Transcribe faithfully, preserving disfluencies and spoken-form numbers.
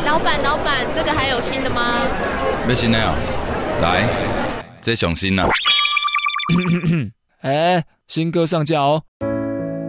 老板，老板，这个还有新的吗？ 要新的哦，来，这上新啦。 哎，新歌上架哦。